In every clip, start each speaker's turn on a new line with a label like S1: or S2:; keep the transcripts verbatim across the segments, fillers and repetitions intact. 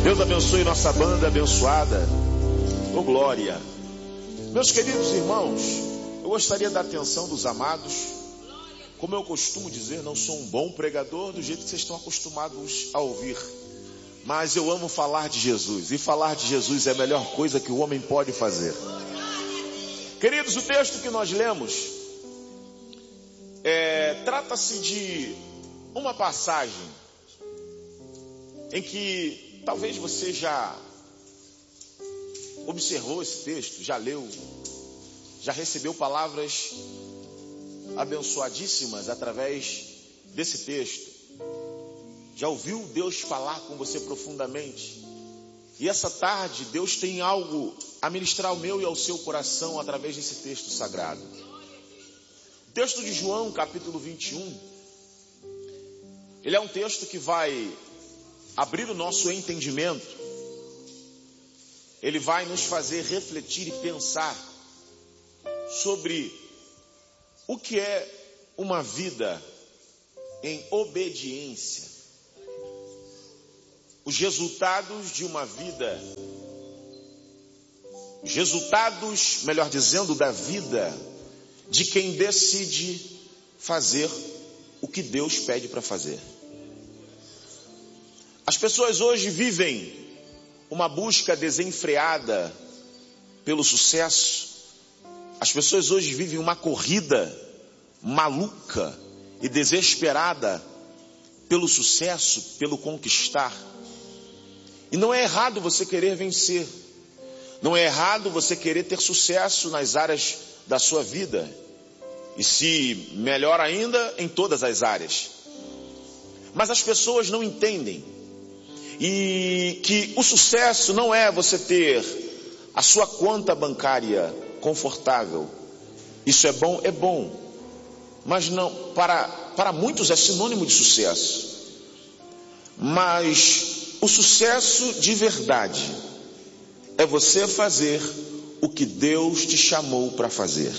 S1: Deus abençoe nossa banda abençoada. Oh, glória. Meus queridos irmãos, eu gostaria da atenção dos amados. Como eu costumo dizer, não sou um bom pregador do jeito que vocês estão acostumados a ouvir. Mas eu amo falar de Jesus. E falar de Jesus é a melhor coisa que o homem pode fazer. Queridos, o texto que nós lemos é, trata-se de uma passagem em que talvez você já observou esse texto, já leu, já recebeu palavras abençoadíssimas através desse texto. Já ouviu Deus falar com você profundamente? E essa tarde Deus tem algo a ministrar ao meu e ao seu coração através desse texto sagrado. O texto de João, capítulo vinte e um, ele é um texto que vai abrir o nosso entendimento. Ele vai nos fazer refletir e pensar sobre o que é uma vida em obediência. Os resultados de uma vida, os resultados, melhor dizendo, da vida de quem decide fazer o que Deus pede para fazer. As pessoas hoje vivem uma busca desenfreada pelo sucesso. As pessoas hoje vivem uma corrida maluca e desesperada pelo sucesso, pelo conquistar. E não é errado você querer vencer. Não é errado você querer ter sucesso nas áreas da sua vida. E se melhor ainda, em todas as áreas. Mas as pessoas não entendem. E que o sucesso não é você ter a sua conta bancária confortável. Isso é bom, é bom. Mas não, para, para muitos é sinônimo de sucesso. Mas o sucesso de verdade é você fazer o que Deus te chamou para fazer.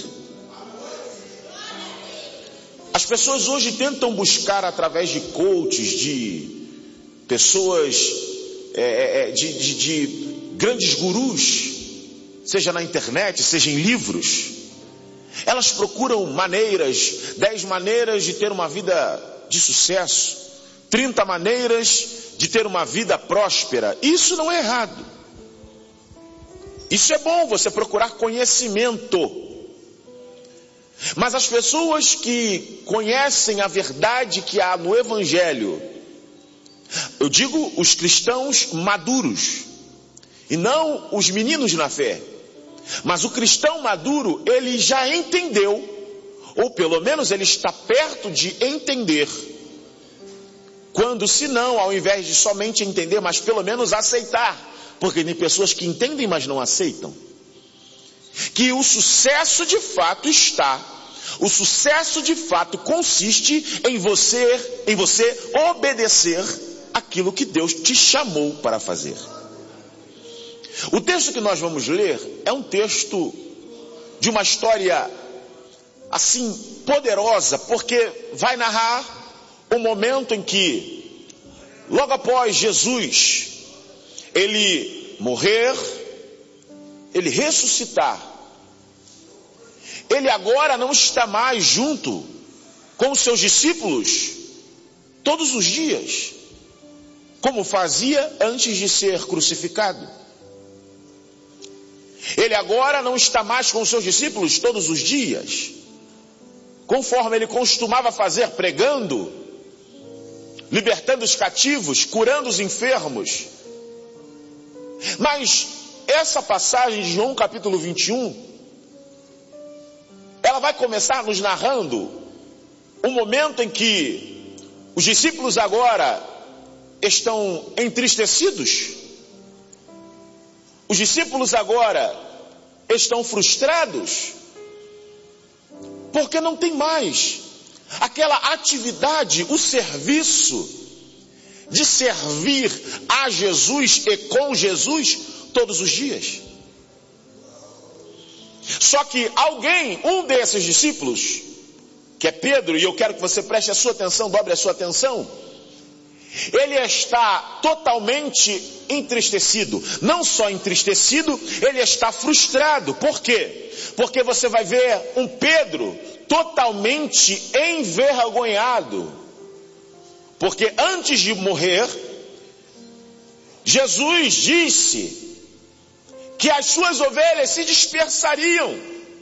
S1: As pessoas hoje tentam buscar através de coaches, de pessoas, é, de, de, de grandes gurus, seja na internet, seja em livros. Elas procuram maneiras, dez maneiras de ter uma vida de sucesso, trinta maneiras de ter uma vida próspera. Isso não é errado. Isso é bom, você procurar conhecimento. Mas as pessoas que conhecem a verdade que há no Evangelho, eu digo os cristãos maduros, e não os meninos na fé, mas o cristão maduro, ele já entendeu, ou pelo menos ele está perto de entender, quando se não, ao invés de somente entender, mas pelo menos aceitar, porque tem pessoas que entendem, mas não aceitam, que o sucesso de fato está, o sucesso de fato consiste em você, em você obedecer aquilo que Deus te chamou para fazer. O texto que nós vamos ler é um texto de uma história assim poderosa, porque vai narrar o momento em que, logo após Jesus, ele morrer, ele ressuscitar, ele agora não está mais junto com os seus discípulos todos os dias, como fazia antes de ser crucificado. Ele agora não está mais com os seus discípulos todos os dias, conforme ele costumava fazer, pregando, libertando os cativos, curando os enfermos. Mas essa passagem de João capítulo vinte e um, ela vai começar nos narrando um momento em que os discípulos agora estão entristecidos. Os discípulos agora estão frustrados, porque não tem mais aquela atividade, o serviço de servir a Jesus e com Jesus todos os dias. Só que alguém, um desses discípulos, que é Pedro, e eu quero que você preste a sua atenção, dobre a sua atenção, ele está totalmente entristecido. Não só entristecido, ele está frustrado. Por quê? Porque você vai ver um Pedro totalmente envergonhado. Porque antes de morrer, Jesus disse que as suas ovelhas se dispersariam.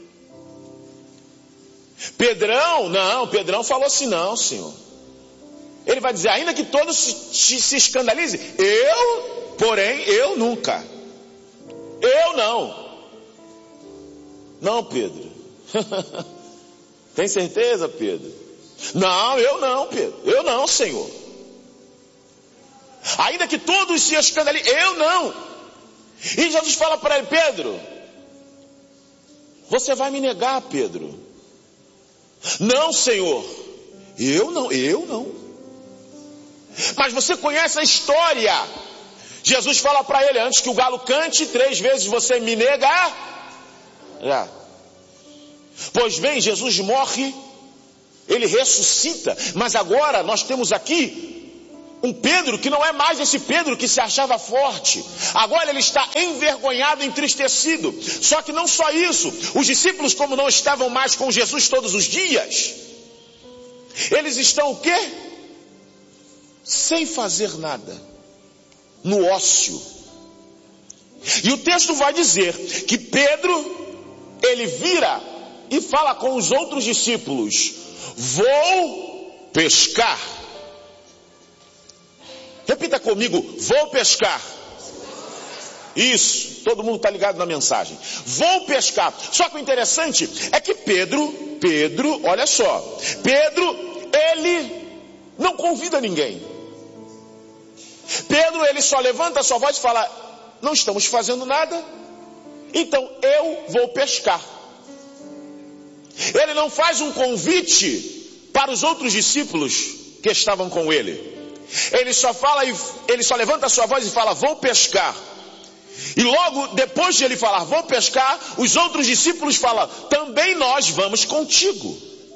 S1: Pedrão, não, Pedrão falou assim, não, Senhor. Ele vai dizer, ainda que todos se, se escandalizem, eu, porém, eu nunca. Eu não. Não, Pedro. Tem certeza, Pedro? Não, eu não, Pedro. Eu não, Senhor. Ainda que todos se escandalizem, eu não. E Jesus fala para ele, Pedro, você vai me negar, Pedro? Não, Senhor. Eu não, eu não. Mas você conhece a história. Jesus fala para ele, antes que o galo cante, três vezes você me negar. Já. Pois bem, Jesus morre, ele ressuscita, mas agora nós temos aqui um Pedro que não é mais esse Pedro que se achava forte. Agora ele está envergonhado, entristecido. Só que não só isso, os discípulos, como não estavam mais com Jesus todos os dias, eles estão o quê? Sem fazer nada, no ócio. E o texto vai dizer que Pedro, ele vira e fala com os outros discípulos, vou pescar. Repita comigo, vou pescar. Isso, todo mundo está ligado na mensagem. Vou pescar. Só que o interessante é que Pedro, Pedro, olha só, Pedro, ele não convida ninguém. Pedro, ele só levanta a sua voz e fala, não estamos fazendo nada, então eu vou pescar. Ele não faz um convite para os outros discípulos que estavam com ele. Ele só fala, ele só levanta a sua voz e fala, vou pescar. E logo depois de ele falar, vou pescar, os outros discípulos falam, também nós vamos contigo.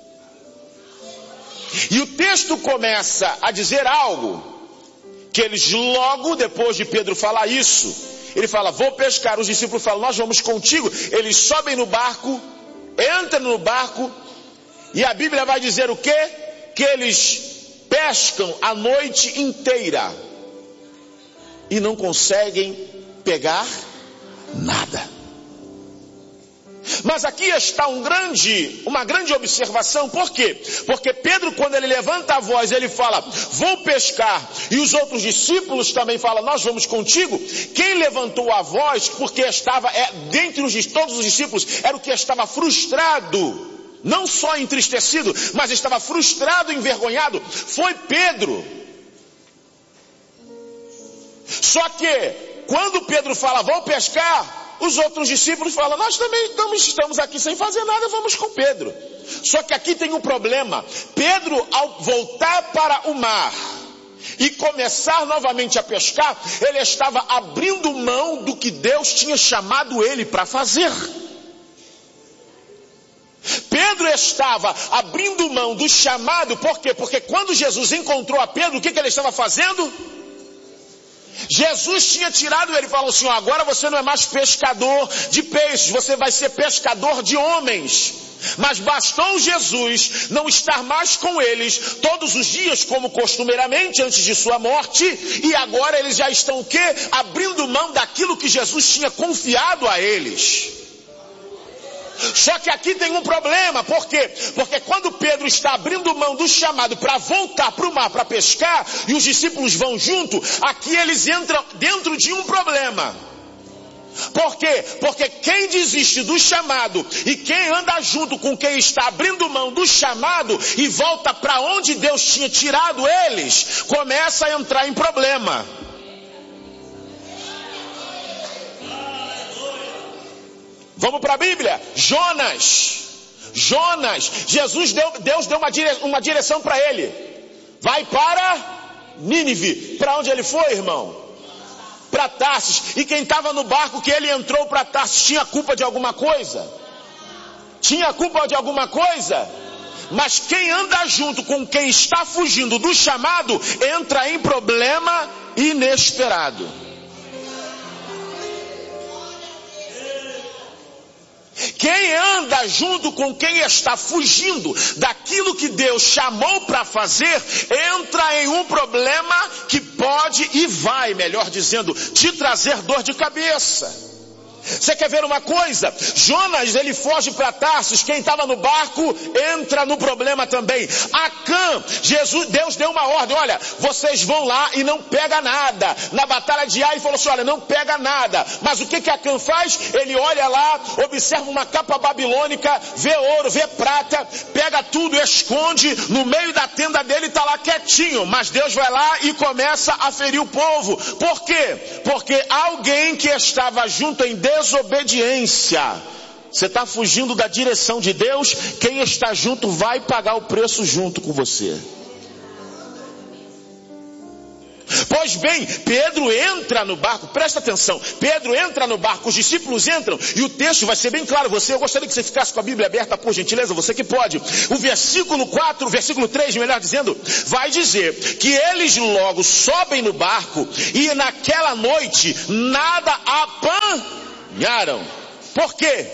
S1: E o texto começa a dizer algo, que eles logo depois de Pedro falar isso, ele fala, vou pescar, os discípulos falam, nós vamos contigo. Eles sobem no barco, entram no barco, e a Bíblia vai dizer o quê? Que eles pescam a noite inteira e não conseguem pegar nada. Mas aqui está um grande, uma grande observação. Por quê? Porque Pedro, quando ele levanta a voz, ele fala, vou pescar, e os outros discípulos também falam, nós vamos contigo. Quem levantou a voz, porque estava, é, dentre os, todos os discípulos, era o que estava frustrado, não só entristecido, mas estava frustrado e envergonhado, foi Pedro. Só que, quando Pedro fala, vou pescar, os outros discípulos falam, nós também estamos aqui sem fazer nada, vamos com Pedro. Só que aqui tem um problema. Pedro, ao voltar para o mar e começar novamente a pescar, ele estava abrindo mão do que Deus tinha chamado ele para fazer. Pedro estava abrindo mão do chamado, por quê? Porque quando Jesus encontrou a Pedro, o que, que ele estava fazendo? Jesus tinha tirado ele e falou assim, agora você não é mais pescador de peixes, você vai ser pescador de homens. Mas bastou Jesus não estar mais com eles todos os dias, como costumeiramente antes de sua morte, e agora eles já estão o quê? Abrindo mão daquilo que Jesus tinha confiado a eles. Só que aqui tem um problema, por quê? Porque quando Pedro está abrindo mão do chamado para voltar para o mar para pescar, e os discípulos vão junto, aqui eles entram dentro de um problema. Por quê? Porque quem desiste do chamado e quem anda junto com quem está abrindo mão do chamado e volta para onde Deus tinha tirado eles, começa a entrar em problema. Vamos para a Bíblia. Jonas. Jonas. Jesus deu, Deus deu uma, dire, uma direção para ele. Vai para Nínive. Para onde ele foi, irmão? Para Tarsis. E quem estava no barco que ele entrou para Tarsis tinha culpa de alguma coisa? Tinha culpa de alguma coisa? Mas quem anda junto com quem está fugindo do chamado, entra em problema inesperado. Quem anda junto com quem está fugindo daquilo que Deus chamou para fazer, entra em um problema que pode e vai, melhor dizendo, te trazer dor de cabeça. Você quer ver uma coisa? Jonas, ele foge para Tarsus. Quem estava no barco entra no problema também. Acã, Jesus, Deus deu uma ordem: olha, vocês vão lá e não pega nada. Na batalha de Ai, ele falou assim: olha, não pega nada. Mas o que que Acã faz? Ele olha lá, observa uma capa babilônica, vê ouro, vê prata, pega tudo, esconde no meio da tenda dele e está lá quietinho. Mas Deus vai lá e começa a ferir o povo. Por quê? Porque alguém que estava junto em Deus, desobediência. Você está fugindo da direção de Deus, quem está junto vai pagar o preço junto com você. Pois bem, Pedro entra no barco, presta atenção, Pedro entra no barco, os discípulos entram, e o texto vai ser bem claro. Você, eu gostaria que você ficasse com a Bíblia aberta, por gentileza, você que pode. O versículo quatro, o versículo três, melhor dizendo, vai dizer que eles logo sobem no barco, e naquela noite nada apanharam. Por quê?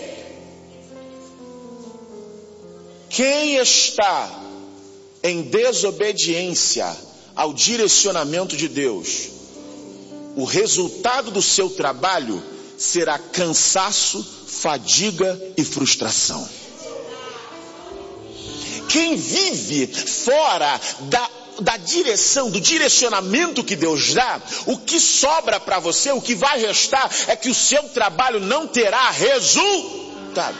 S1: Quem está em desobediência ao direcionamento de Deus, o resultado do seu trabalho será cansaço, fadiga e frustração. Quem vive fora da, da direção, do direcionamento que Deus dá, o que sobra para você, o que vai restar é que o seu trabalho não terá resultado.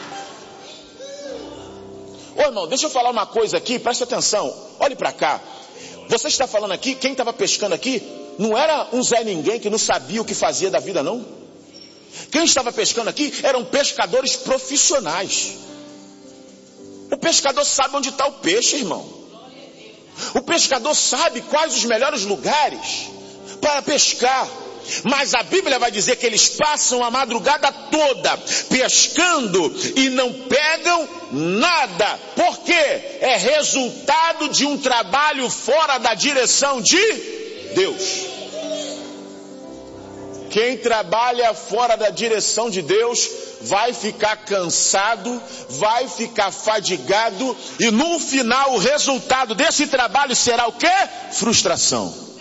S1: Ô irmão, deixa eu falar uma coisa aqui, preste atenção, olhe para cá. Você está falando aqui, quem estava pescando aqui, não era um Zé Ninguém que não sabia o que fazia da vida, não. Quem estava pescando aqui eram pescadores profissionais. O pescador sabe onde está o peixe, irmão. O pescador sabe quais os melhores lugares para pescar. Mas a Bíblia vai dizer que eles passam a madrugada toda pescando e não pegam nada. Por quê? É resultado de um trabalho fora da direção de Deus. Quem trabalha fora da direção de Deus vai ficar cansado, vai ficar fadigado, e no final o resultado desse trabalho será o quê? Frustração.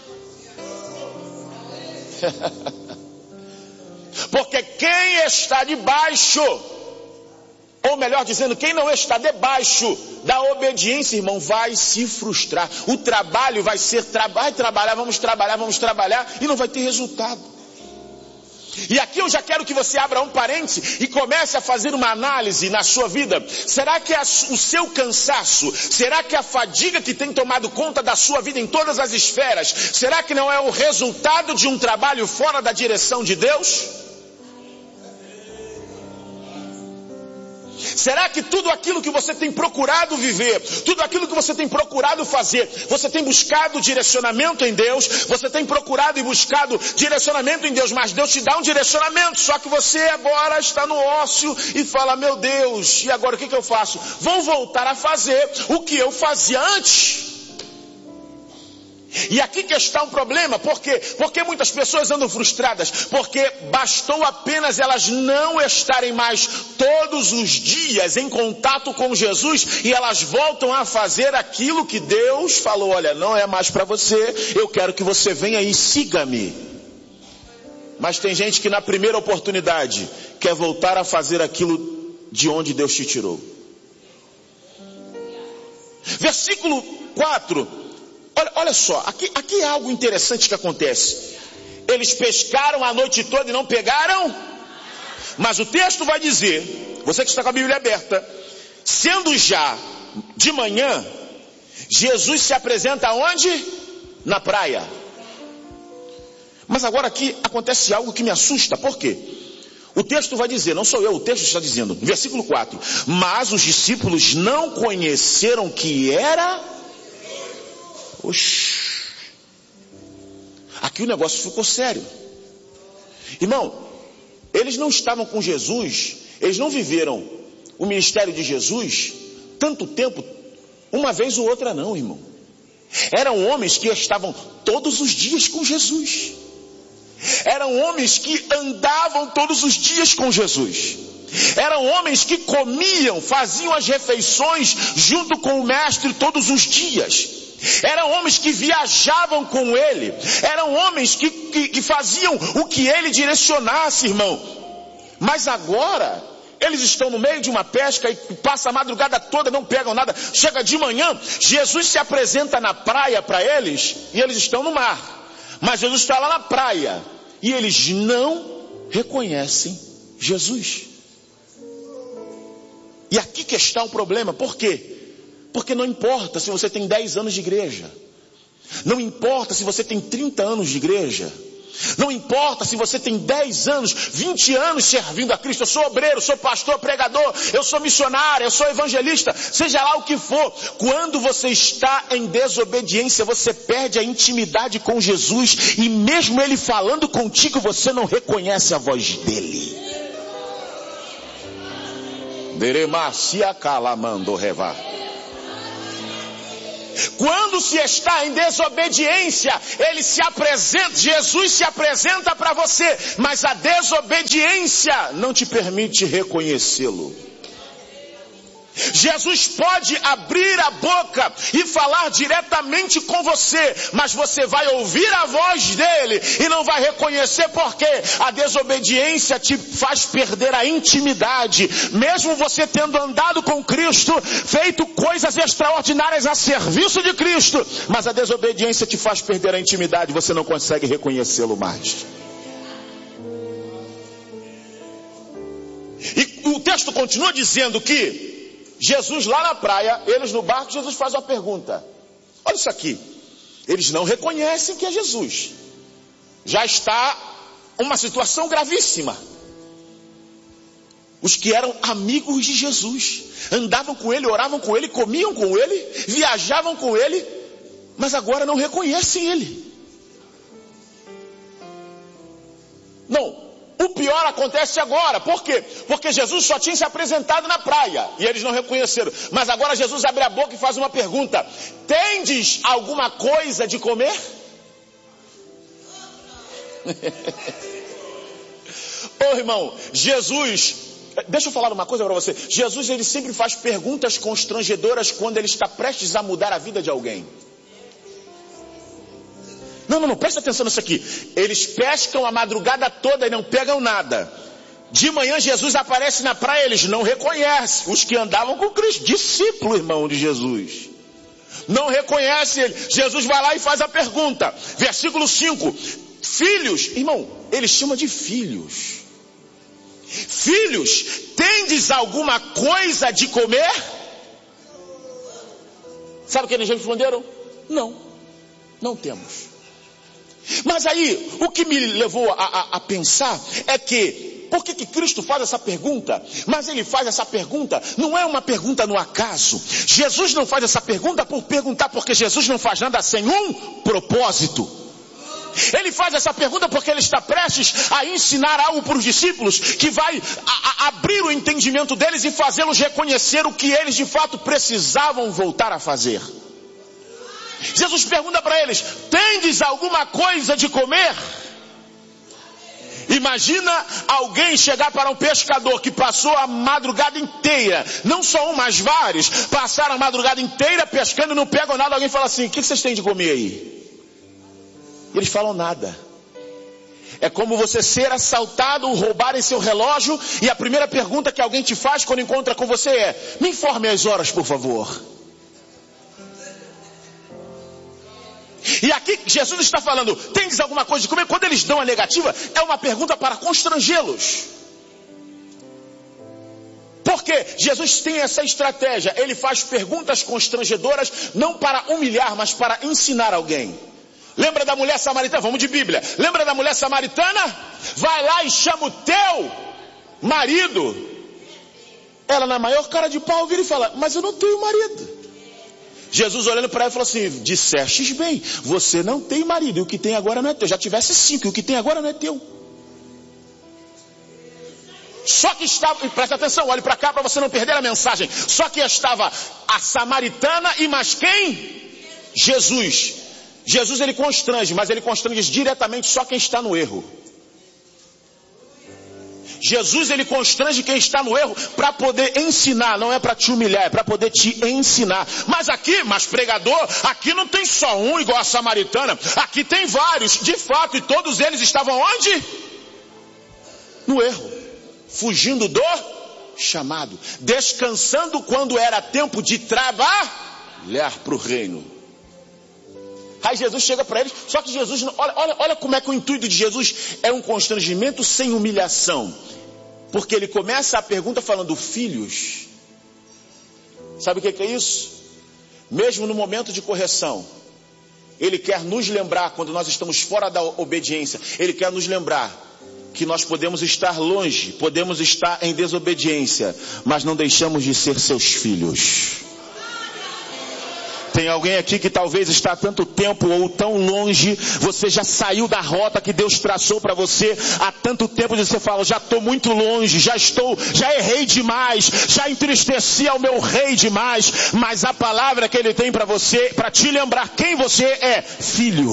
S1: Porque quem está debaixo, ou melhor dizendo, quem não está debaixo da obediência, irmão, vai se frustrar. O trabalho vai ser, tra- vai trabalhar, vamos trabalhar, vamos trabalhar, e não vai ter resultado. E aqui eu já quero que você abra um parêntese e comece a fazer uma análise na sua vida. Será que é o seu cansaço, será que a fadiga que tem tomado conta da sua vida em todas as esferas, será que não é o resultado de um trabalho fora da direção de Deus? Será que tudo aquilo que você tem procurado viver, tudo aquilo que você tem procurado fazer, você tem buscado direcionamento em Deus, você tem procurado e buscado direcionamento em Deus, mas Deus te dá um direcionamento, só que você agora está no ócio e fala: meu Deus, e agora o que, que eu faço? Vou voltar a fazer o que eu fazia antes. E aqui que está um problema. Por quê? Porque muitas pessoas andam frustradas, porque bastou apenas elas não estarem mais todos os dias em contato com Jesus, e elas voltam a fazer aquilo que Deus falou: olha, não é mais para você, eu quero que você venha e siga-me. Mas tem gente que na primeira oportunidade quer voltar a fazer aquilo de onde Deus te tirou. Versículo quatro. Olha, olha só, aqui, aqui é algo interessante que acontece. Eles pescaram a noite toda e não pegaram. Mas o texto vai dizer, você que está com a Bíblia aberta, sendo já de manhã, Jesus se apresenta onde? Na praia. Mas agora aqui acontece algo que me assusta. Por quê? O texto vai dizer, não sou eu, o texto está dizendo, versículo quatro. Mas os discípulos não conheceram que era... Oxi. Aqui o negócio ficou sério. Irmão, eles não estavam com Jesus, eles não viveram o ministério de Jesus tanto tempo, uma vez ou outra não, irmão. Eram homens que estavam todos os dias com Jesus. Eram homens que andavam todos os dias com Jesus. Eram homens que comiam, faziam as refeições junto com o mestre todos os dias. Eram homens que viajavam com ele. Eram homens que, que, que faziam o que ele direcionasse, irmão. Mas agora, eles estão no meio de uma pesca e passam a madrugada toda, não pegam nada. Chega de manhã, Jesus se apresenta na praia para eles e eles estão no mar. Mas Jesus está lá na praia e eles não reconhecem Jesus. E aqui que está o problema. Por quê? Porque não importa se você tem dez anos de igreja. Não importa se você tem trinta anos de igreja. Não importa se você tem dez anos, vinte anos servindo a Cristo. Eu sou obreiro, sou pastor, pregador, eu sou missionário, eu sou evangelista. Seja lá o que for. Quando você está em desobediência, você perde a intimidade com Jesus. E mesmo Ele falando contigo, você não reconhece a voz dEle. Deremacia calamando revar. Quando se está em desobediência, ele se apresenta, Jesus se apresenta para você, mas a desobediência não te permite reconhecê-lo. Jesus pode abrir a boca e falar diretamente com você, mas você vai ouvir a voz dele e não vai reconhecer, porque a desobediência te faz perder a intimidade. Mesmo você tendo andado com Cristo, feito coisas extraordinárias a serviço de Cristo, mas a desobediência te faz perder a intimidade, você não consegue reconhecê-lo mais. E o texto continua dizendo que Jesus lá na praia, eles no barco, Jesus faz uma pergunta. Olha isso aqui. Eles não reconhecem que é Jesus. Já está uma situação gravíssima. Os que eram amigos de Jesus, andavam com ele, oravam com ele, comiam com ele, viajavam com ele, mas agora não reconhecem ele. Não. O pior acontece agora. Por quê? Porque Jesus só tinha se apresentado na praia e eles não reconheceram. Mas agora Jesus abre a boca e faz uma pergunta: tendes alguma coisa de comer? Ô irmão, Jesus, deixa eu falar uma coisa para você. Jesus, ele sempre faz perguntas constrangedoras quando ele está prestes a mudar a vida de alguém. Não, não, não, presta atenção nisso aqui. Eles pescam a madrugada toda e não pegam nada. De manhã Jesus aparece na praia, eles não reconhecem. Os que andavam com Cristo, discípulo, irmão de Jesus, não reconhecem ele. Jesus vai lá e faz a pergunta. Versículo cinco. Filhos, irmão, ele chama de filhos. Filhos, tendes alguma coisa de comer? Sabe o que eles responderam? Não, não temos. Mas aí, o que me levou a, a, a pensar é que, por que que Cristo faz essa pergunta? Mas ele faz essa pergunta, não é uma pergunta no acaso. Jesus não faz essa pergunta por perguntar, porque Jesus não faz nada sem um propósito. Ele faz essa pergunta porque ele está prestes a ensinar algo para os discípulos, que vai a, a abrir o entendimento deles e fazê-los reconhecer o que eles de fato precisavam voltar a fazer. Jesus pergunta para eles: tendes alguma coisa de comer? Imagina alguém chegar para um pescador que passou a madrugada inteira, não só um, mas vários, passaram a madrugada inteira pescando e não pegam nada. Alguém fala assim: o que vocês têm de comer aí? E eles falam nada. É como você ser assaltado, roubarem seu relógio, e a primeira pergunta que alguém te faz quando encontra com você é: me informe as horas, por favor. E aqui Jesus está falando: tendes alguma coisa de comer? Quando eles dão a negativa, é uma pergunta para constrangê-los. Porque Jesus tem essa estratégia. Ele faz perguntas constrangedoras, não para humilhar, mas para ensinar alguém. Lembra da mulher samaritana? Vamos de Bíblia. Lembra da mulher samaritana? Vai lá e chama o teu marido. Ela, na maior cara de pau, vira e fala: mas eu não tenho marido. Jesus olhando para ela falou assim: dissestes bem, você não tem marido, e o que tem agora não é teu. Já tivesse cinco, e o que tem agora não é teu. só que estava, e presta atenção, olhe para cá para você não perder a mensagem. Só que estava a samaritana e mais quem? Jesus. Jesus ele constrange, mas ele constrange diretamente só quem está no erro. Jesus ele constrange quem está no erro para poder ensinar, não é para te humilhar, é para poder te ensinar. Mas aqui, mas pregador, aqui não tem só um igual a samaritana, aqui tem vários, de fato, e todos eles estavam onde? No erro, fugindo do chamado, descansando quando era tempo de trabalhar para o reino. Aí Jesus chega para eles, só que Jesus, olha, olha, olha como é que o intuito de Jesus é um constrangimento sem humilhação. Porque ele começa a pergunta falando, filhos, sabe o que é isso? Mesmo no momento de correção, ele quer nos lembrar, quando nós estamos fora da obediência, ele quer nos lembrar que nós podemos estar longe, podemos estar em desobediência, mas não deixamos de ser seus filhos. Tem alguém aqui que talvez está há tanto tempo ou tão longe, você já saiu da rota que Deus traçou para você há tanto tempo, e você fala, já estou muito longe, já estou, já errei demais, já entristeci ao meu rei demais, mas a palavra que ele tem para você, para te lembrar quem você é, filho.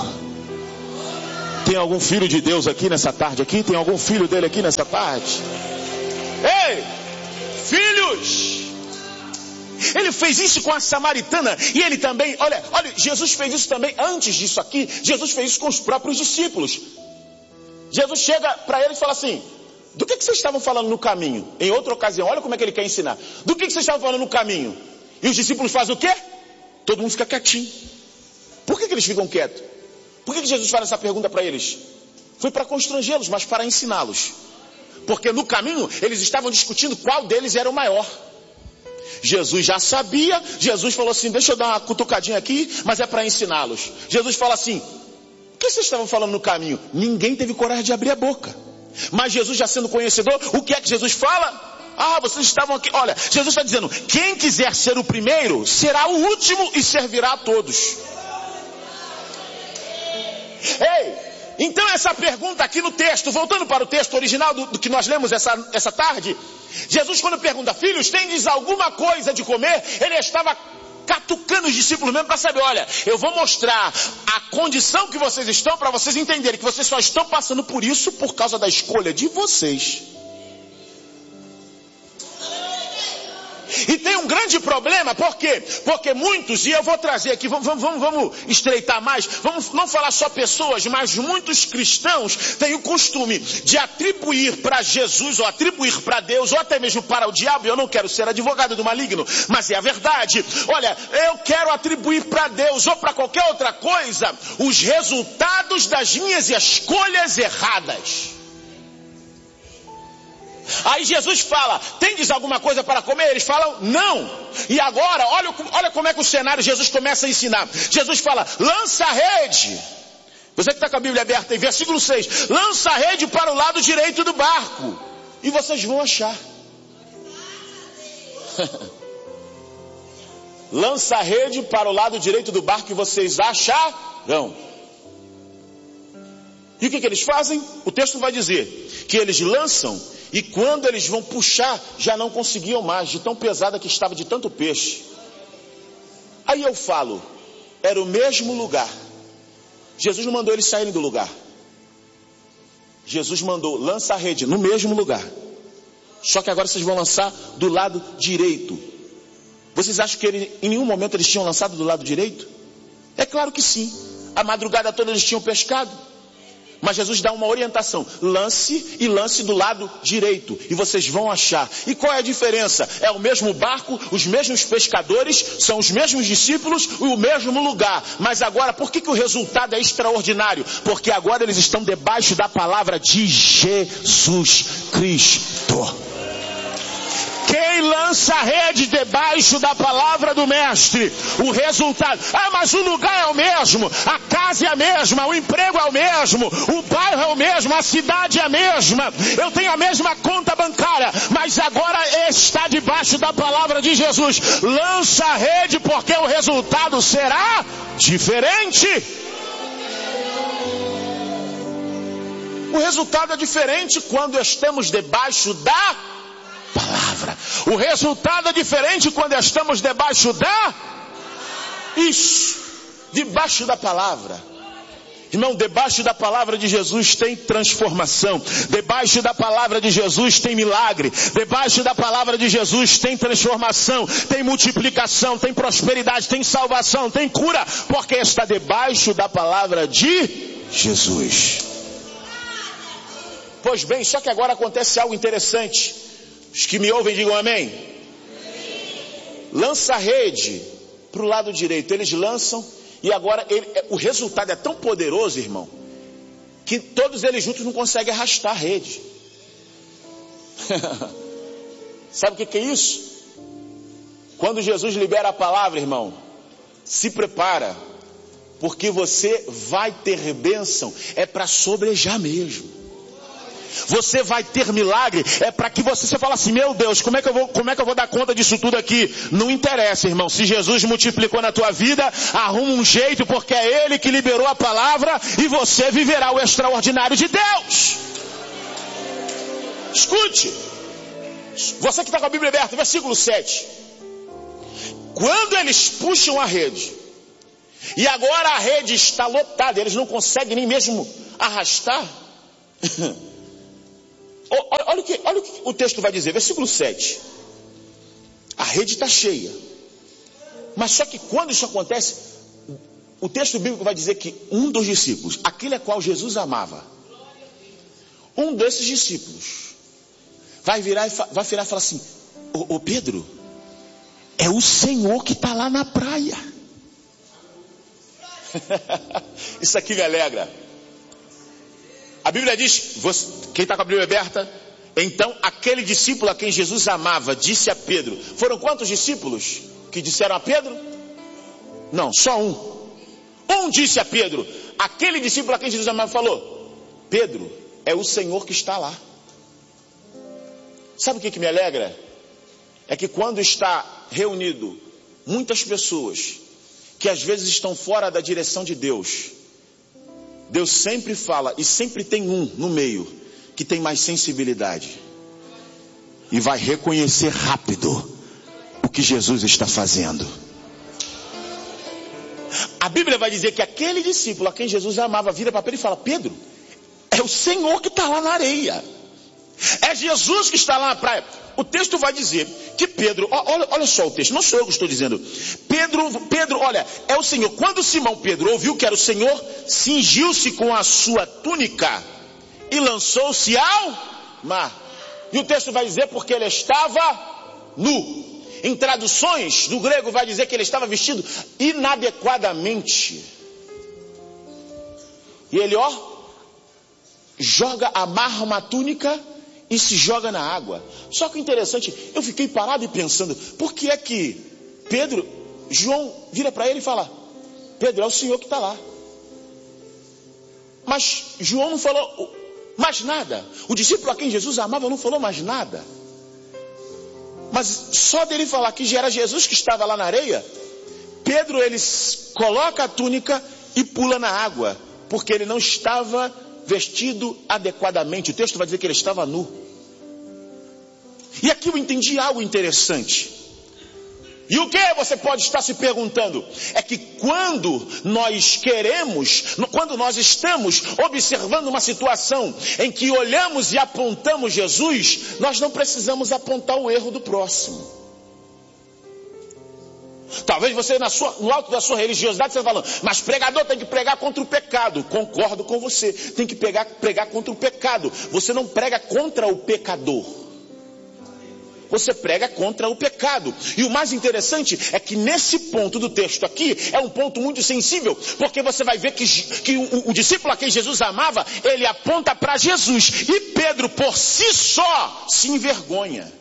S1: Tem algum filho de Deus aqui nessa tarde aqui? Tem algum filho dele aqui nessa tarde? Ei, filhos! Ele fez isso com a samaritana e ele também, olha, olha, Jesus fez isso também antes disso aqui. Jesus fez isso com os próprios discípulos. Jesus chega para ele e fala assim, do que, que vocês estavam falando no caminho? Em outra ocasião, olha como é que ele quer ensinar. Do que, que vocês estavam falando no caminho? E os discípulos fazem o quê? Todo mundo fica quietinho. Por que, que eles ficam quietos? Por que, que Jesus faz essa pergunta para eles? Foi para constrangê-los, mas para ensiná-los. Porque no caminho eles estavam discutindo qual deles era o maior. Jesus já sabia, Jesus falou assim, deixa eu dar uma cutucadinha aqui, mas é para ensiná-los. Jesus fala assim, o que vocês estavam falando no caminho? Ninguém teve coragem de abrir a boca. Mas Jesus já sendo conhecedor, o que é que Jesus fala? Ah, vocês estavam aqui, olha, Jesus está dizendo, quem quiser ser o primeiro, será o último e servirá a todos. Ei! Então essa pergunta aqui no texto, voltando para o texto original do, do que nós lemos essa, essa tarde, Jesus quando pergunta, filhos, tendes alguma coisa de comer? Ele estava catucando os discípulos mesmo para saber, olha, eu vou mostrar a condição que vocês estão para vocês entenderem que vocês só estão passando por isso por causa da escolha de vocês. E tem um grande problema, por quê? Porque muitos, e eu vou trazer aqui, vamos, vamos, vamos estreitar mais, vamos não falar só pessoas, mas muitos cristãos têm o costume de atribuir para Jesus, ou atribuir para Deus, ou até mesmo para o diabo, e eu não quero ser advogado do maligno, mas é a verdade. Olha, eu quero atribuir para Deus, ou para qualquer outra coisa, os resultados das minhas escolhas erradas. Aí Jesus fala, tendes alguma coisa para comer? Eles falam, não. E agora, olha, olha como é que o cenário Jesus começa a ensinar. Jesus fala, lança a rede. Você que está com a Bíblia aberta aí, versículo seis. Lança a rede para o lado direito do barco. E vocês vão achar. Lança a rede para o lado direito do barco e vocês acharão. E o que, que eles fazem? O texto vai dizer que eles lançam e quando eles vão puxar, já não conseguiam mais, de tão pesada que estava, de tanto peixe. Aí eu falo, era o mesmo lugar. Jesus não mandou eles saírem do lugar. Jesus mandou, lança a rede no mesmo lugar. Só que agora vocês vão lançar do lado direito. Vocês acham que ele, em nenhum momento eles tinham lançado do lado direito? É claro que sim. A madrugada toda eles tinham pescado. Mas Jesus dá uma orientação, lance e lance do lado direito, e vocês vão achar. E qual é a diferença? É o mesmo barco, os mesmos pescadores, são os mesmos discípulos e o mesmo lugar. Mas agora, por que, que o resultado é extraordinário? Porque agora eles estão debaixo da palavra de Jesus Cristo. Quem lança a rede debaixo da palavra do mestre, o resultado, ah, mas o lugar é o mesmo, a casa é a mesma, o emprego é o mesmo, o bairro é o mesmo, a cidade é a mesma, eu tenho a mesma conta bancária, mas agora está debaixo da palavra de Jesus. Lança a rede porque o resultado será diferente. O resultado é diferente quando estamos debaixo da palavra. O resultado é diferente quando estamos debaixo da... Isso, debaixo da palavra. Irmão, debaixo da palavra de Jesus tem transformação. Debaixo da palavra de Jesus tem milagre. Debaixo da palavra de Jesus tem transformação, tem multiplicação, tem prosperidade, tem salvação, tem cura. Porque está debaixo da palavra de Jesus. Pois bem, só que agora acontece algo interessante. Os que me ouvem digam amém. Lança a rede para o lado direito. Eles lançam. E agora, ele, o resultado é tão poderoso, irmão, que todos eles juntos não conseguem arrastar a rede. Sabe o que, que é isso? Quando Jesus libera a palavra, irmão, se prepara, porque você vai ter bênção, é para sobrejar mesmo. Você vai ter milagre, é para que você, você fala assim, meu Deus, como é, que eu vou, como é que eu vou dar conta disso tudo aqui? Não interessa, irmão, se Jesus multiplicou na tua vida, arruma um jeito, porque é Ele que liberou a palavra e você viverá o extraordinário de Deus. Escute, você que está com a Bíblia aberta, versículo sete. Quando eles puxam a rede, e agora a rede está lotada, eles não conseguem nem mesmo arrastar. Olha, olha, o que, olha o que o texto vai dizer, versículo sete. A rede está cheia. Mas só que quando isso acontece, o texto bíblico vai dizer que um dos discípulos, aquele a qual Jesus amava, um desses discípulos, vai virar e, vai virar e falar assim, ô, ô Pedro, é o Senhor que está lá na praia. Isso aqui me alegra. A Bíblia diz, você, quem está com a Bíblia aberta, então aquele discípulo a quem Jesus amava disse a Pedro. Foram quantos discípulos que disseram a Pedro? Não, só um. Um disse a Pedro. Aquele discípulo a quem Jesus amava falou, Pedro, é o Senhor que está lá. Sabe o que, que me alegra? É que quando está reunido muitas pessoas que às vezes estão fora da direção de Deus, Deus sempre fala, e sempre tem um no meio, que tem mais sensibilidade. E vai reconhecer rápido o que Jesus está fazendo. A Bíblia vai dizer que aquele discípulo a quem Jesus amava, vira para Pedro e fala, Pedro, é o Senhor que está lá na areia. É Jesus que está lá na praia. O texto vai dizer que Pedro, olha, olha só o texto, não sou eu que estou dizendo. Pedro, Pedro, olha, é o Senhor. Quando Simão Pedro ouviu que era o Senhor, cingiu-se com a sua túnica e lançou-se ao mar. E o texto vai dizer porque ele estava nu. Em traduções do grego vai dizer que ele estava vestido inadequadamente. E ele, ó, joga, amarra uma túnica e se joga na água. Só que o interessante, eu fiquei parado e pensando, por que é que Pedro, João vira para ele e fala, Pedro, é o Senhor que está lá. Mas João não falou mais nada. O discípulo a quem Jesus amava não falou mais nada. Mas só dele falar que já era Jesus que estava lá na areia, Pedro, ele coloca a túnica e pula na água, porque ele não estava vestido adequadamente. O texto vai dizer que ele estava nu. E aqui eu entendi algo interessante. E o que você pode estar se perguntando? É que quando nós queremos, quando nós estamos observando uma situação em que olhamos e apontamos Jesus, nós não precisamos apontar o erro do próximo. Talvez você na sua, no alto da sua religiosidade, você está falando, mas pregador tem que pregar contra o pecado. Concordo com você, tem que pregar, pregar contra o pecado. Você não prega contra o pecador. Você prega contra o pecado. E o mais interessante é que nesse ponto do texto aqui, é um ponto muito sensível, porque você vai ver que, que o, o discípulo a quem Jesus amava, ele aponta para Jesus. E Pedro, por si só, se envergonha.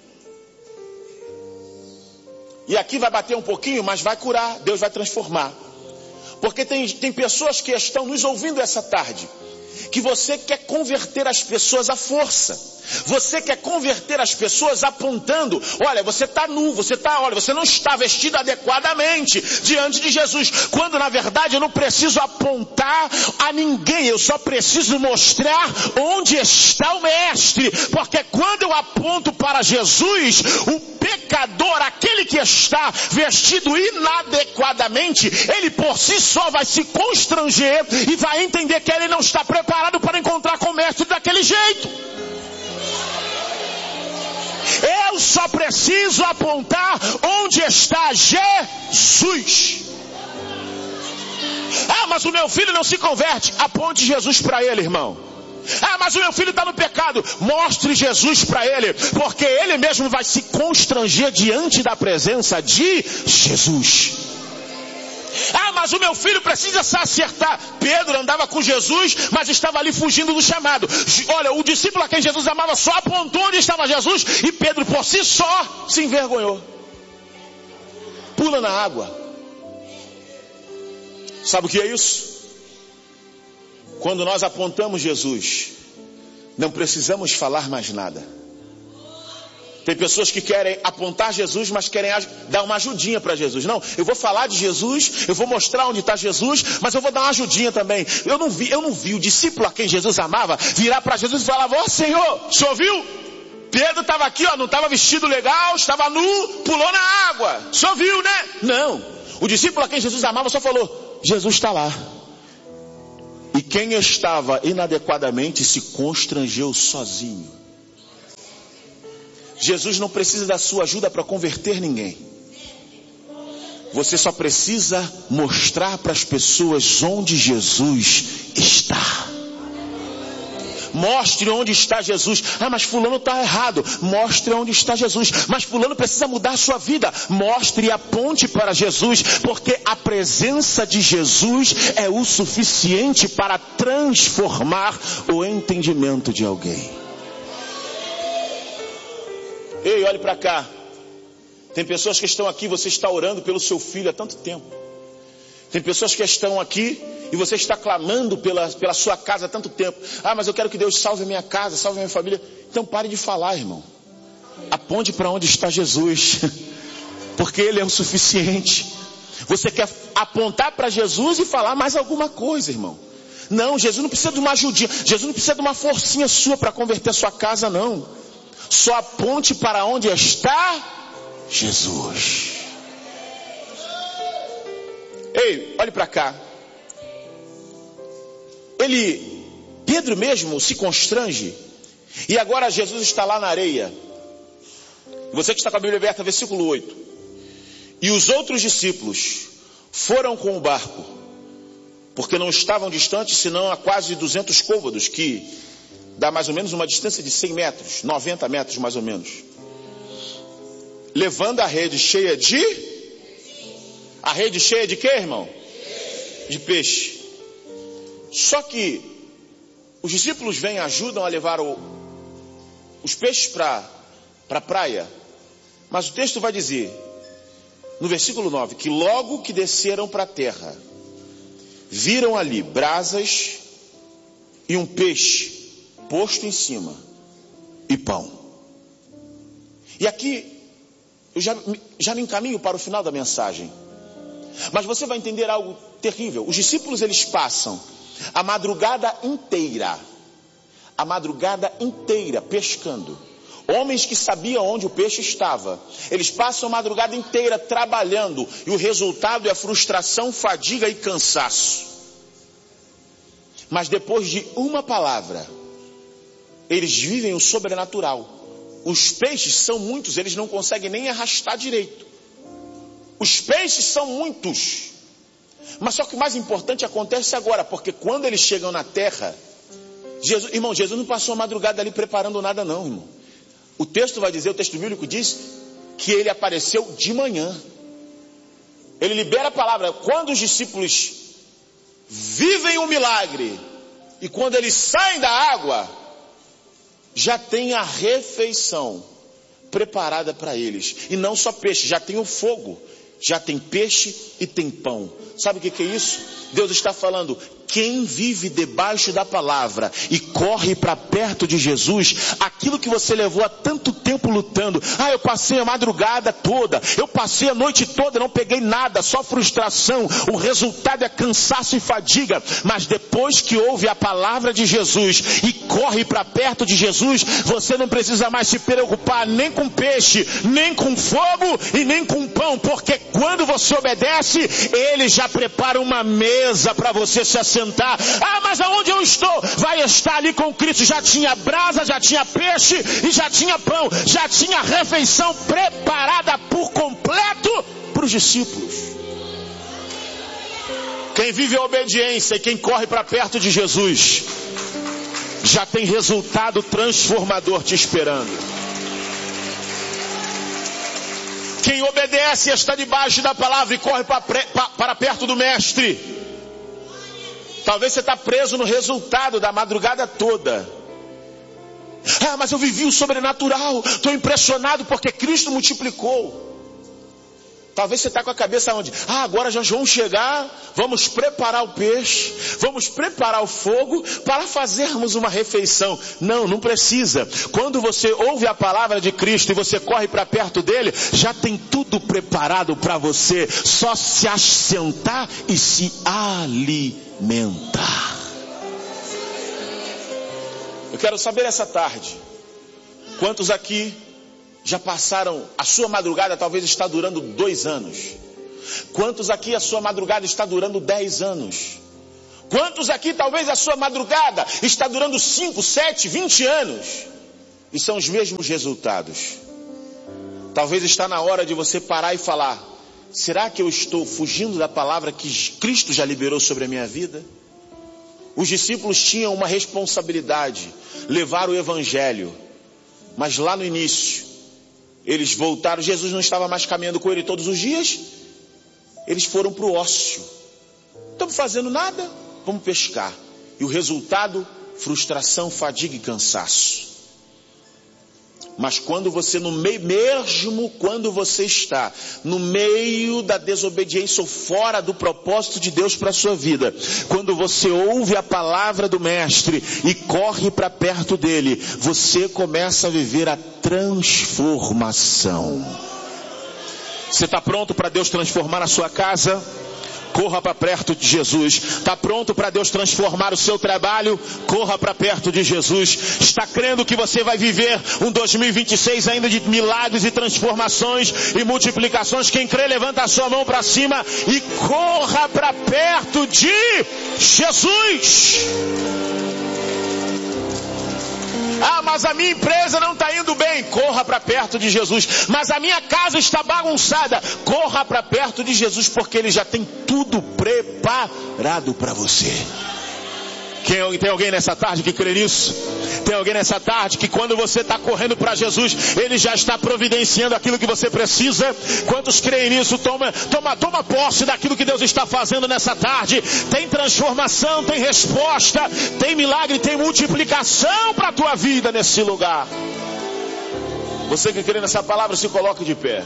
S1: E aqui vai bater um pouquinho, mas vai curar, Deus vai transformar. Porque tem, tem pessoas que estão nos ouvindo essa tarde, que você quer converter as pessoas à força. Você quer converter as pessoas apontando, olha, você está nu, você está, olha, você não está vestido adequadamente diante de Jesus. Quando na verdade eu não preciso apontar a ninguém, eu só preciso mostrar onde está o Mestre. Porque quando eu aponto para Jesus, o pecador, aquele que está vestido inadequadamente, ele por si só vai se constranger e vai entender que ele não está preparado para encontrar com o Mestre daquele jeito. Eu só preciso apontar onde está Jesus. Ah, mas o meu filho não se converte. Aponte Jesus para ele, irmão. Ah, mas o meu filho está no pecado. Mostre Jesus para ele, porque ele mesmo vai se constranger diante da presença de Jesus. Ah, mas o meu filho precisa se acertar. Pedro andava com Jesus, mas estava ali fugindo do chamado. Olha, o discípulo a quem Jesus amava só apontou onde estava Jesus, e Pedro por si só se envergonhou. Pula na água. Sabe o que é isso? Quando nós apontamos Jesus, não precisamos falar mais nada. Tem pessoas que querem apontar Jesus, mas querem dar uma ajudinha para Jesus. Não, eu vou falar de Jesus, eu vou mostrar onde está Jesus, mas eu vou dar uma ajudinha também. Eu não vi, eu não vi o discípulo a quem Jesus amava virar para Jesus e falar: ó Senhor, o senhor viu? Pedro estava aqui, ó, não estava vestido legal, estava nu, pulou na água. O senhor viu, né? Não. O discípulo a quem Jesus amava só falou: Jesus está lá. E quem estava inadequadamente se constrangeu sozinho. Jesus não precisa da sua ajuda para converter ninguém. Você só precisa mostrar para as pessoas onde Jesus está. Mostre onde está Jesus. Ah, mas fulano está errado. Mostre onde está Jesus. Mas fulano precisa mudar a sua vida. Mostre e aponte para Jesus, porque a presença de Jesus é o suficiente para transformar o entendimento de alguém. Ei, olhe para cá. Tem pessoas que estão aqui, você está orando pelo seu filho há tanto tempo. Tem pessoas que estão aqui e você está clamando pela, pela sua casa há tanto tempo. Ah, mas eu quero que Deus salve a minha casa, salve a minha família. Então pare de falar, irmão. Aponte para onde está Jesus. Porque Ele é o suficiente. Você quer apontar para Jesus e falar mais alguma coisa, irmão. Não, Jesus não precisa de uma ajudinha. Jesus não precisa de uma forcinha sua para converter a sua casa, não. Só aponte para onde está Jesus. Ei, olhe para cá. Ele, Pedro mesmo se constrange. E agora Jesus está lá na areia. Você que está com a Bíblia aberta, versículo oito. E os outros discípulos foram com o barco, porque não estavam distantes, senão a quase duzentos côvados, que dá mais ou menos uma distância de cem metros, noventa metros mais ou menos. Levando a rede cheia de... A rede cheia de quê, irmão? De peixe. Só que os discípulos vêm e ajudam a levar o, os peixes para a praia. Mas o texto vai dizer, no versículo nove, que logo que desceram para a terra, viram ali brasas e um peixe posto em cima, e pão. E aqui, eu já, já me encaminho para o final da mensagem. Mas você vai entender algo terrível. Os discípulos, eles passam a madrugada inteira, a madrugada inteira pescando. Homens que sabiam onde o peixe estava. Eles passam a madrugada inteira trabalhando, e o resultado é frustração, fadiga e cansaço. Mas depois de uma palavra, eles vivem o sobrenatural. Os peixes são muitos, eles não conseguem nem arrastar direito. Os peixes são muitos. Mas só que o mais importante acontece agora, porque quando eles chegam na terra, Jesus, irmão, Jesus não passou a madrugada ali preparando nada não, irmão. O texto vai dizer, o texto bíblico diz, que ele apareceu de manhã. Ele libera a palavra. Quando os discípulos vivem um milagre, e quando eles saem da água, já tem a refeição preparada para eles. E não só peixe, já tem o fogo. Já tem peixe e tem pão. Sabe o que, que é isso? Deus está falando, Quem vive debaixo da palavra e corre para perto de Jesus, aquilo que você levou há tanto tempo lutando, ah, eu passei a madrugada toda, eu passei a noite toda, não peguei nada, só frustração, o resultado é cansaço e fadiga, mas depois que ouve a palavra de Jesus e corre para perto de Jesus, você não precisa mais se preocupar nem com peixe, nem com fogo e nem com pão, porque quando você obedece, Ele já prepara uma mesa para você se assentar. Ah, mas aonde eu estou? Vai estar ali com Cristo. Já tinha brasa, já tinha peixe e já tinha pão, já tinha refeição preparada por completo para os discípulos. Quem vive a obediência e quem corre para perto de Jesus já tem resultado transformador te esperando. Quem obedece e está debaixo da palavra e corre para, para perto do mestre, talvez você está preso no resultado da madrugada toda. Ah, mas eu vivi o sobrenatural, estou impressionado porque Cristo multiplicou. Talvez você está com a cabeça onde? Ah, agora já vão chegar, vamos preparar o peixe, vamos preparar o fogo para fazermos uma refeição. Não, não precisa. Quando você ouve a palavra de Cristo e você corre para perto dele, já tem tudo preparado para você. Só se assentar e se alimentar. Eu quero saber essa tarde, quantos aqui já passaram, a sua madrugada talvez está durando dois anos. Quantos aqui a sua madrugada está durando dez anos? Quantos aqui talvez a sua madrugada está durando cinco, sete, vinte anos? E são os mesmos resultados. Talvez está na hora de você parar e falar: será que eu estou fugindo da palavra que Cristo já liberou sobre a minha vida? Os discípulos tinham uma responsabilidade, levar o evangelho. Mas lá no início, eles voltaram, Jesus não estava mais caminhando com ele todos os dias. Eles foram para o ócio. Estamos fazendo nada, vamos pescar. E o resultado, frustração, fadiga e cansaço. Mas quando você, no meio, mesmo quando você está no meio da desobediência ou fora do propósito de Deus para a sua vida, quando você ouve a palavra do mestre e corre para perto dele, você começa a viver a transformação. Você está pronto para Deus transformar a sua casa? Corra para perto de Jesus. Está pronto para Deus transformar o seu trabalho? Corra para perto de Jesus. Está crendo que você vai viver um dois mil e vinte e seis ainda de milagres e transformações e multiplicações? Quem crê, levanta a sua mão para cima e corra para perto de Jesus. Ah, mas a minha empresa não está indo bem. Corra para perto de Jesus. Mas a minha casa está bagunçada. Corra para perto de Jesus, porque Ele já tem tudo preparado para você. Quem, tem alguém nessa tarde que crê nisso? Tem alguém nessa tarde que quando você está correndo para Jesus, Ele já está providenciando aquilo que você precisa? Quantos creem nisso? Toma, toma, toma posse daquilo que Deus está fazendo nessa tarde. Tem transformação, tem resposta, tem milagre, tem multiplicação para a tua vida nesse lugar. Você que crê nessa palavra, se coloque de pé.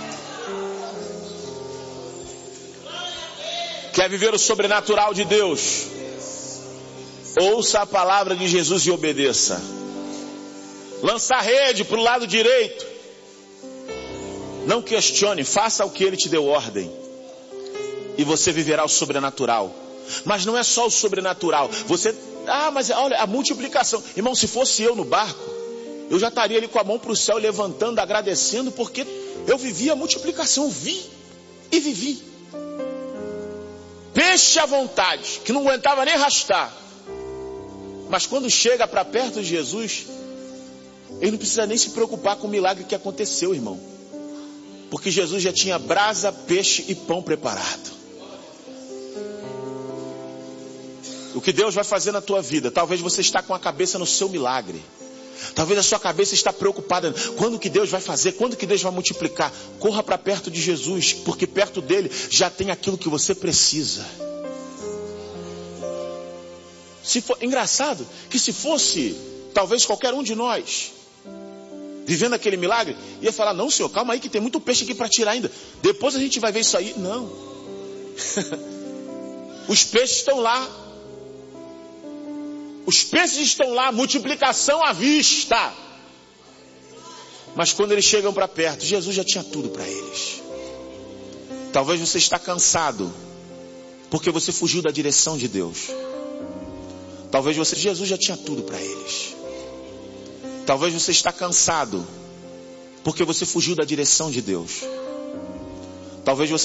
S1: Quer viver o sobrenatural de Deus? Ouça a palavra de Jesus e obedeça. Lança a rede para o lado direito. Não questione, faça o que Ele te deu ordem. E você viverá o sobrenatural. Mas não é só o sobrenatural. Você, ah, mas olha, a multiplicação. Irmão, se fosse eu no barco, eu já estaria ali com a mão para o céu, levantando, agradecendo, porque eu vivi a multiplicação, vi e vivi. Peixe à vontade, que não aguentava nem arrastar. Mas quando chega para perto de Jesus, ele não precisa nem se preocupar com o milagre que aconteceu, irmão. Porque Jesus já tinha brasa, peixe e pão preparado. O que Deus vai fazer na tua vida, talvez você está com a cabeça no seu milagre. Talvez a sua cabeça está preocupada. Quando que Deus vai fazer? Quando que Deus vai multiplicar? Corra para perto de Jesus, porque perto dele já tem aquilo que você precisa. Se for, engraçado que se fosse talvez qualquer um de nós vivendo aquele milagre, ia falar: não, senhor, calma aí que tem muito peixe aqui para tirar ainda, depois a gente vai ver isso aí. Não. Os peixes estão lá Os peixes estão lá, multiplicação à vista. Mas quando eles chegam para perto, Jesus já tinha tudo para eles. Talvez você está cansado, porque você fugiu da direção de Deus. Talvez você, Jesus já tinha tudo para eles. Talvez você está cansado, porque você fugiu da direção de Deus. Talvez você